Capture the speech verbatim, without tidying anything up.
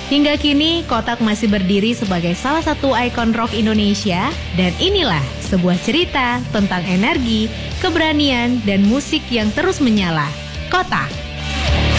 Hingga kini, Kotak masih berdiri sebagai salah satu ikon rock Indonesia. Dan inilah sebuah cerita tentang energi, keberanian, dan musik yang terus menyala. Kotak.